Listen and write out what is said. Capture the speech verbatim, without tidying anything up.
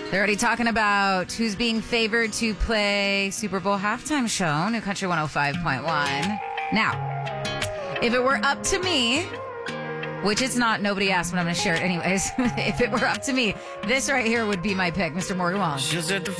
They're already talking about who's being favored to play Super Bowl halftime show, New Country one oh five point one. Now, if it were up to me, which it's not, nobody asked, but I'm going to share it anyways. If it were up to me, this right here would be my pick, Mister Morgan Wallen.